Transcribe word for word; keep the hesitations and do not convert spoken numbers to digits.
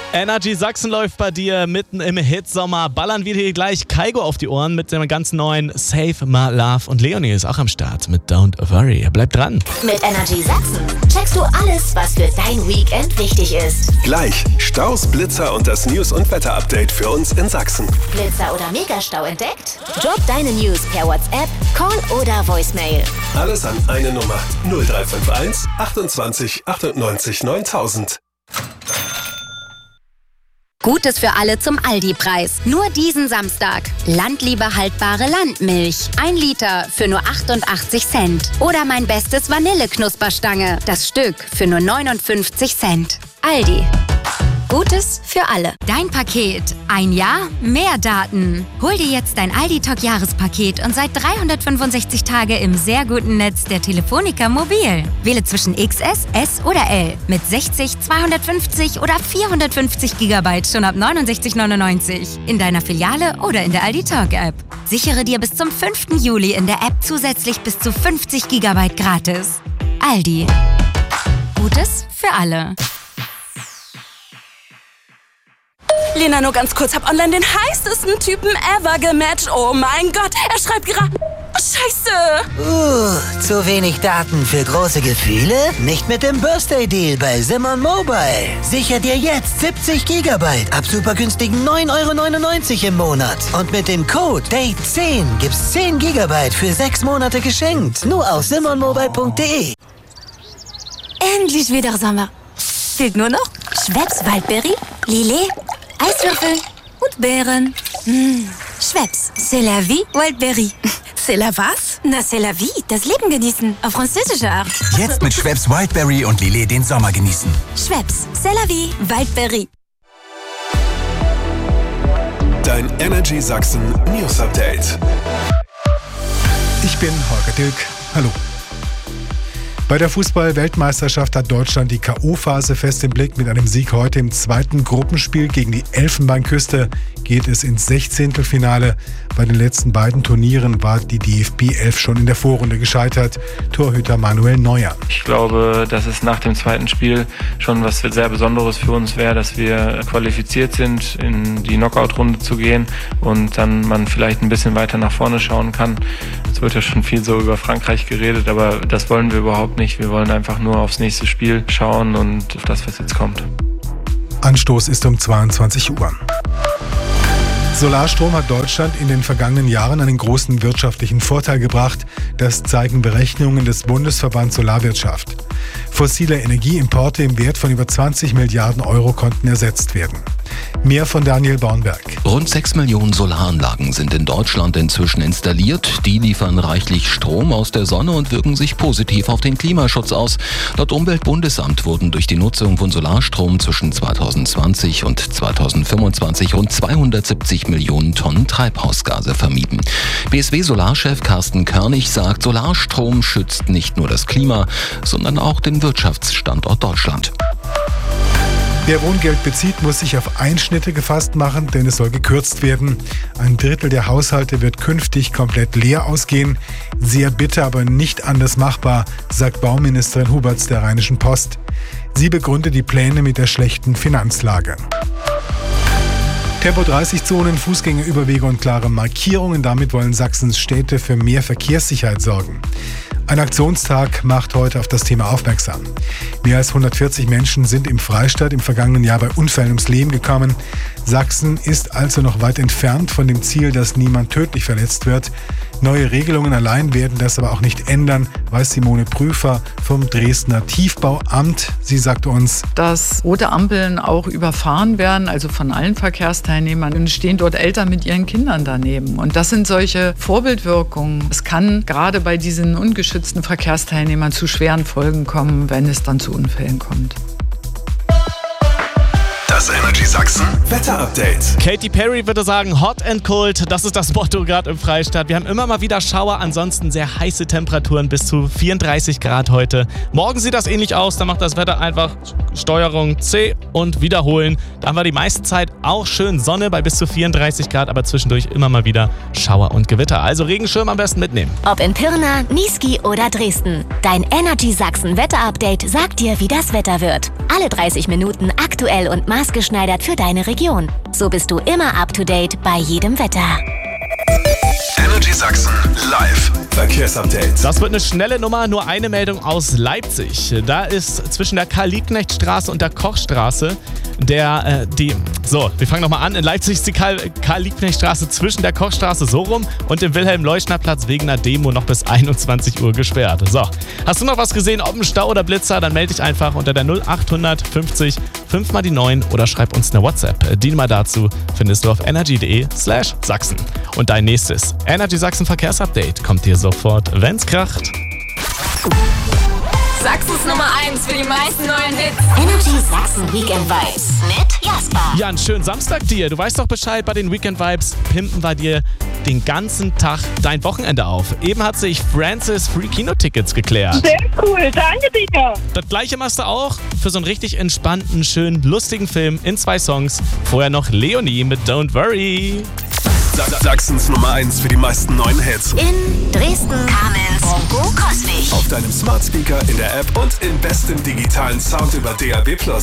Energy Sachsen läuft bei dir mitten im Hitsommer. Ballern wir dir gleich Kygo auf die Ohren mit dem ganz neuen Save My Love. Und Leonie ist auch am Start mit Don't Worry. Bleib dran. Mit Energy Sachsen checkst du alles, was für dein Weekend wichtig ist. Gleich Staus, Blitzer und das News- und Wetter-Update für uns in Sachsen. Blitzer oder Megastau entdeckt? Drop deine News per WhatsApp, Call oder Voicemail. Alles an eine Nummer null drei fünf eins achtundzwanzig achtundneunzig neuntausend. Gutes für alle zum Aldi-Preis. Nur diesen Samstag. Landliebe haltbare Landmilch. Ein Liter für nur achtundachtzig Cent. Oder mein bestes Vanilleknusperstange. Das Stück für nur neunundfünfzig Cent. Aldi. Gutes für alle. Dein Paket. Ein Jahr, mehr Daten. Hol dir jetzt dein Aldi-Talk-Jahrespaket und seit dreihundertfünfundsechzig Tage im sehr guten Netz der Telefonica Mobil. Wähle zwischen X S, S oder L. Mit sechzig, zweihundertfünfzig oder vierhundertfünfzig Gigabyte schon ab neunundsechzig neunundneunzig. In deiner Filiale oder in der Aldi-Talk-App. Sichere dir bis zum fünften Juli in der App zusätzlich bis zu fünfzig Gigabyte gratis. Aldi. Gutes für alle. Lena, nur ganz kurz, hab online den heißesten Typen ever gematcht. Oh mein Gott, er schreibt gerade... Scheiße! Uh, zu wenig Daten für große Gefühle? Nicht mit dem Birthday-Deal bei Simon Mobile. Sicher dir jetzt siebzig Gigabyte ab super günstigen neun Euro neunundneunzig im Monat. Und mit dem Code Date zehn gibt's zehn Gigabyte für sechs Monate geschenkt. Nur auf simon mobile punkt de. Endlich wieder Sommer. Fehlt nur noch Schweppes Waldberry, Lillet, Eiswürfel und Beeren. Mmh. Schweppes, c'est la vie, Wildberry. C'est la was? Na, c'est la vie, das Leben genießen. Auf französische Art. Jetzt mit Schweppes Wildberry und Lillet den Sommer genießen. Schweppes, c'est la vie, Wildberry. Dein Energy Sachsen News Update. Ich bin Holger Dilk. Hallo. Bei der Fußball-Weltmeisterschaft hat Deutschland die K O-Phase fest im Blick. Mit einem Sieg heute im zweiten Gruppenspiel gegen die Elfenbeinküste geht es ins Sechzehntelfinale. Bei den letzten beiden Turnieren war die D F B elf schon in der Vorrunde gescheitert. Torhüter Manuel Neuer. Ich glaube, dass es nach dem zweiten Spiel schon was sehr Besonderes für uns wäre, dass wir qualifiziert sind, in die Knockout-Runde zu gehen und dann man vielleicht ein bisschen weiter nach vorne schauen kann. Es wird ja schon viel so über Frankreich geredet, aber das wollen wir überhaupt nicht. Wir wollen einfach nur aufs nächste Spiel schauen und auf das, was jetzt kommt. Anstoß ist um zweiundzwanzig Uhr. Solarstrom hat Deutschland in den vergangenen Jahren einen großen wirtschaftlichen Vorteil gebracht. Das zeigen Berechnungen des Bundesverbands Solarwirtschaft. Fossile Energieimporte im Wert von über zwanzig Milliarden Euro konnten ersetzt werden. Mehr von Daniel Bornberg. Rund sechs Millionen Solaranlagen sind in Deutschland inzwischen installiert. Die liefern reichlich Strom aus der Sonne und wirken sich positiv auf den Klimaschutz aus. Laut Umweltbundesamt wurden durch die Nutzung von Solarstrom zwischen zweitausendzwanzig und zweitausendfünfundzwanzig rund zweihundertsiebzig Millionen Tonnen Treibhausgase vermieden. B S W-Solarchef Carsten Körnig sagt, Solarstrom schützt nicht nur das Klima, sondern auch den Wirtschaftsstandort Deutschland. Wer Wohngeld bezieht, muss sich auf Einschnitte gefasst machen, denn es soll gekürzt werden. Ein Drittel der Haushalte wird künftig komplett leer ausgehen. Sehr bitter, aber nicht anders machbar, sagt Bauministerin Huberts der Rheinischen Post. Sie begründet die Pläne mit der schlechten Finanzlage. Tempo dreißig Zonen, Fußgängerüberwege und klare Markierungen. Damit wollen Sachsens Städte für mehr Verkehrssicherheit sorgen. Ein Aktionstag macht heute auf das Thema aufmerksam. Mehr als hundertvierzig Menschen sind im Freistaat im vergangenen Jahr bei Unfällen ums Leben gekommen. Sachsen ist also noch weit entfernt von dem Ziel, dass niemand tödlich verletzt wird. Neue Regelungen allein werden das aber auch nicht ändern, weiß Simone Prüfer vom Dresdner Tiefbauamt. Sie sagt uns, dass rote Ampeln auch überfahren werden, also von allen Verkehrsteilnehmern. Und stehen dort Eltern mit ihren Kindern daneben. Und das sind solche Vorbildwirkungen. Es kann gerade bei diesen ungeschützten Verkehrsteilnehmern zu schweren Folgen kommen, wenn es dann zu Unfällen kommt. Das Energy Sachsen Wetter-Update. Katy Perry würde sagen, hot and cold, das ist das Motto gerade im Freistaat. Wir haben immer mal wieder Schauer, ansonsten sehr heiße Temperaturen, bis zu vierunddreißig Grad heute. Morgen sieht das ähnlich aus, da macht das Wetter einfach Steuerung C und wiederholen. Da haben wir die meiste Zeit auch schön Sonne bei bis zu vierunddreißig Grad, aber zwischendurch immer mal wieder Schauer und Gewitter. Also Regenschirm am besten mitnehmen. Ob in Pirna, Niesky oder Dresden. Dein Energy Sachsen Wetter-Update sagt dir, wie das Wetter wird. Alle dreißig Minuten aktuell und maßgeschneidert Standard für deine Region. So bist du immer up to date bei jedem Wetter. Energy Sachsen live Verkehrsupdate. Das wird eine schnelle Nummer, nur eine Meldung aus Leipzig. Da ist zwischen der Karl-Liebknecht-Straße und der Kochstraße der, äh, die, so, wir fangen nochmal an. In Leipzig ist die Karl-Liebknecht-Straße zwischen der Kochstraße so rum und dem Wilhelm-Leuschner-Platz wegen einer Demo noch bis einundzwanzig Uhr gesperrt. So, hast du noch was gesehen, ob ein Stau oder Blitzer, dann melde dich einfach unter der null acht fünfzig fünf mal die neun oder schreib uns eine WhatsApp. Die Nummer dazu findest du auf energy.de slash Sachsen. Und dein nächstes Energy Sachsen Verkehrsupdate kommt dir sofort, wenn's kracht. Sachsens Nummer eins für die meisten neuen Hits. Energy Sachsen Weekend Vibes mit Jasper. Ja, einen schönen Samstag dir. Du weißt doch Bescheid, bei den Weekend Vibes pimpen wir dir den ganzen Tag dein Wochenende auf. Eben hat sich Francis Free Kino-Tickets geklärt. Sehr cool, danke dir. Das gleiche machst du auch für so einen richtig entspannten, schönen, lustigen Film in zwei Songs. Vorher noch Leonie mit Don't Worry. Sachsens Nummer eins für die meisten neuen Hits. In Dresden, Kamenz, Bongo, Coswig. Auf deinem Smart Speaker, in der App und im besten digitalen Sound über D A B plus.